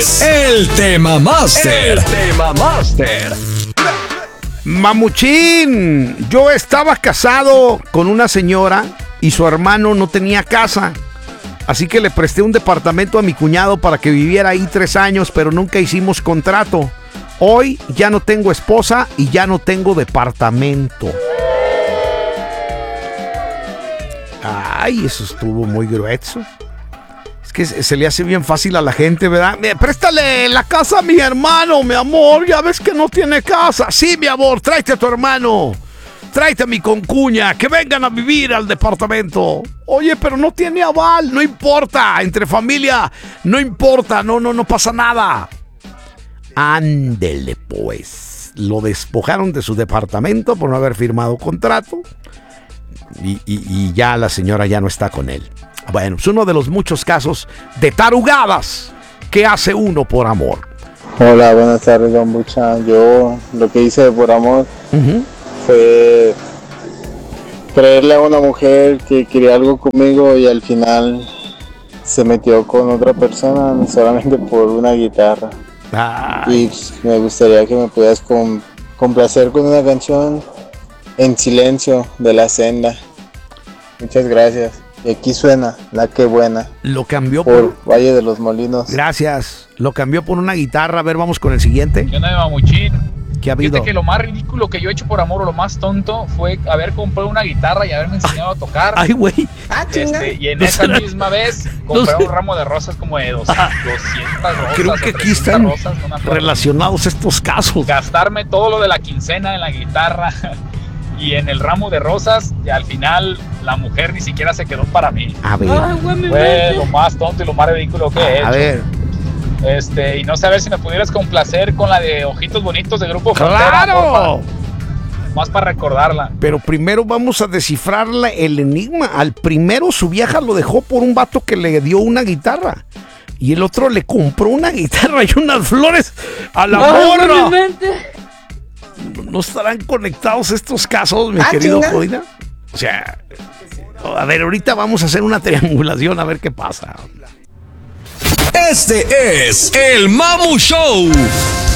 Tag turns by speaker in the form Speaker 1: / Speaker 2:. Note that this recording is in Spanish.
Speaker 1: es el Tema Master. El Tema Master.
Speaker 2: Mamuchín, yo estaba casado con una señora y su hermano no tenía casa. Así que le presté un departamento a mi cuñado para que viviera ahí 3 años, pero nunca hicimos contrato. Hoy ya no tengo esposa y ya no tengo departamento. Ay, eso estuvo muy grueso. Es que se le hace bien fácil a la gente, ¿verdad? Préstale la casa a mi hermano, mi amor. Ya ves que no tiene casa. Sí, mi amor, tráete a tu hermano. Tráete a mi concuña, que vengan a vivir al departamento. Oye, pero no tiene aval, no importa. Entre familia, no importa, no pasa nada. Ándele, pues. Lo despojaron de su departamento por no haber firmado contrato. Y ya la señora ya no está con él. Bueno, es uno de los muchos casos de tarugadas que hace uno por amor.
Speaker 3: Hola, buenas tardes, don Bucha. Yo lo que hice por amor fue creerle a una mujer que quería algo conmigo y al final se metió con otra persona solamente por una guitarra.
Speaker 2: Ay.
Speaker 3: Y me gustaría que me pudieras complacer con una canción En Silencio de La Senda. Muchas gracias. Y aquí suena La Que Buena.
Speaker 2: Lo cambió
Speaker 3: por Valle de los Molinos.
Speaker 2: Gracias. Lo cambió por una guitarra. A ver, vamos con el siguiente.
Speaker 4: ¿Qué onda, Mamuchín?
Speaker 2: ¿Qué ha habido?
Speaker 4: Fíjate que lo más ridículo que yo he hecho por amor, o lo más tonto, fue haber comprado una guitarra y haberme enseñado a tocar.
Speaker 2: Ay, güey.
Speaker 4: Y en esa misma vez compré un ramo de rosas como de 200 rosas.
Speaker 2: Creo que aquí están relacionados estos casos.
Speaker 4: Gastarme todo lo de la quincena en la guitarra y en el ramo de rosas, y al final la mujer ni siquiera se quedó para mí.
Speaker 2: A ver.
Speaker 4: Fue lo más tonto y lo más ridículo que he hecho.
Speaker 2: A ver.
Speaker 4: Y no sé, a ver si me pudieras complacer con la de Ojitos Bonitos de Grupo Frontera.
Speaker 2: ¡Claro!
Speaker 4: Más para recordarla.
Speaker 2: Pero primero vamos a descifrarle el enigma. Al primero su vieja lo dejó por un vato que le dio una guitarra. Y el otro le compró una guitarra y unas flores a la morra. ¿No estarán conectados estos casos, mi querido Codina? O sea, a ver, ahorita vamos a hacer una triangulación a ver qué pasa.
Speaker 1: Este es el Mamu Show.